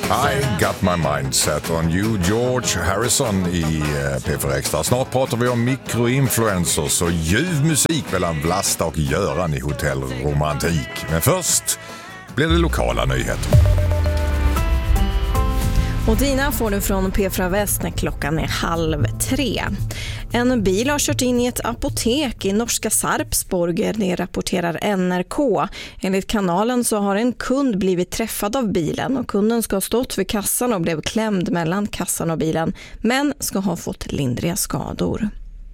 I got my mind set on you, George Harrison i P4 Extra. Snart pratar vi om mikroinfluencers och ljuv musik mellan Vlasta och Göran i Hotell Romantik. Men först blir det lokala nyheter. Och dina får du från P4 Väst när klockan är 2:30. En bil har kört in i ett apotek i norska Sarpsborg, det rapporterar NRK. Enligt kanalen så har en kund blivit träffad av bilen och kunden ska ha stått vid kassan och blev klämd mellan kassan och bilen, men ska ha fått lindriga skador.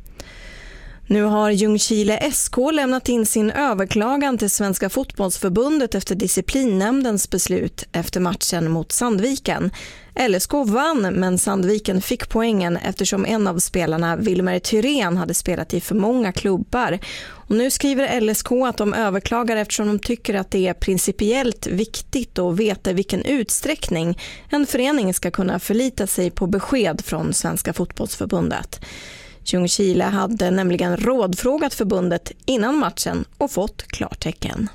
Nu har Ljungskile SK lämnat in sin överklagan till Svenska fotbollsförbundet efter disciplinnämndens beslut efter matchen mot Sandviken. LSK vann, men Sandviken fick poängen eftersom en av spelarna, Wilmer Thyrén, hade spelat i för många klubbar. Och nu skriver LSK att de överklagar eftersom de tycker att det är principiellt viktigt att veta i vilken utsträckning en förening ska kunna förlita sig på besked från Svenska fotbollsförbundet. Ljungskile hade nämligen rådfrågat förbundet innan matchen och fått klartecken.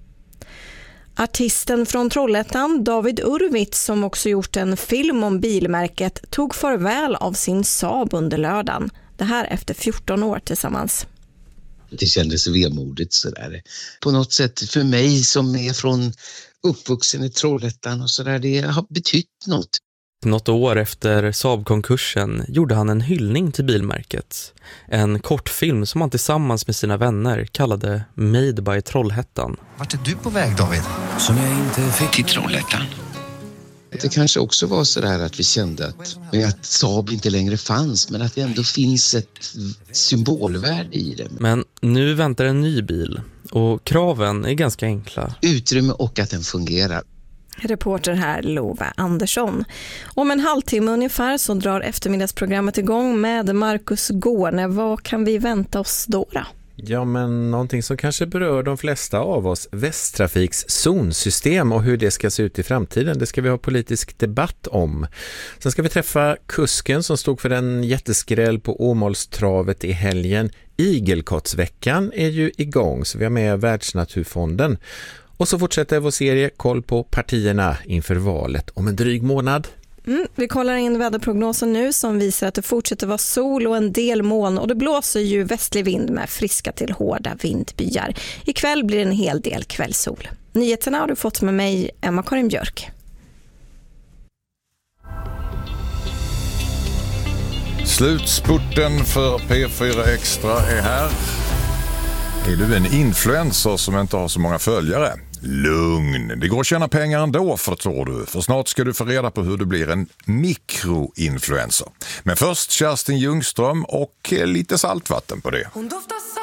Artisten från Trollhättan, David Urwitz, som också gjort en film om bilmärket, tog farväl av sin Saab under lördagen. Det här efter 14 år tillsammans. Det kändes vemodigt sådär. På något sätt för mig som är från uppvuxen i Trollhättan och sådär, det har betytt något. Något år efter Saab-konkursen gjorde han en hyllning till bilmärket. En kortfilm som han tillsammans med sina vänner kallade Made by Trollhättan. Vart är du på väg, David? Som jag inte fick till Trollhättan. Det kanske också var sådär att vi kände att Saab inte längre fanns, men att det ändå finns ett symbolvärde i det. Men nu väntar en ny bil och kraven är ganska enkla. Utrymme och att den fungerar. Reporter här Love Andersson. Om en halvtimme ungefär så drar eftermiddagsprogrammet igång med Marcus Gårne. Vad kan vi vänta oss då? Ja, men någonting som kanske berör de flesta av oss, Västtrafiks zonsystem och hur det ska se ut i framtiden. Det ska vi ha politisk debatt om. Sen ska vi träffa kusken som stod för en jätteskräll på Åmålstravet i helgen. Igelkottsveckan är ju igång, så vi har med Världsnaturfonden. Och så fortsätter vår serie Koll på partierna inför valet om en dryg månad. Vi kollar in väderprognosen nu som visar att det fortsätter vara sol och en del moln och det blåser ju västlig vind med friska till hårda vindbyar. Ikväll blir det en hel del kvällssol. Nyheterna har du fått med mig, Emma-Karin Björk. Slutspurten för P4 Extra är här. Är du en influencer som inte har så många följare? Lugn, det går att tjäna pengar ändå, förstår du. För snart ska du få reda på hur du blir en mikroinfluencer. Men först Kerstin Ljungström och lite saltvatten på det. Hon doftar